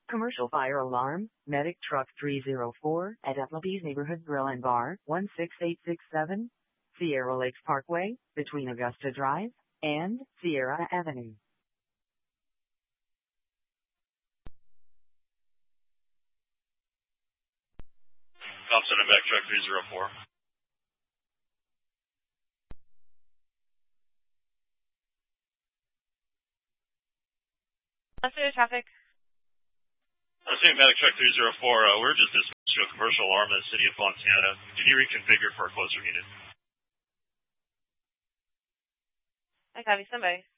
Commercial fire alarm, medic truck 304 at Applebee's Neighborhood Grill and Bar, 16867, Sierra Lakes Parkway, between Augusta Drive and Sierra Avenue. Thompson and medic truck 304. Let's do traffic. Same medic truck 304. We're just dispatched to a commercial alarm in the city of Fontana. Can you reconfigure for a closer unit? I copy. Somebody.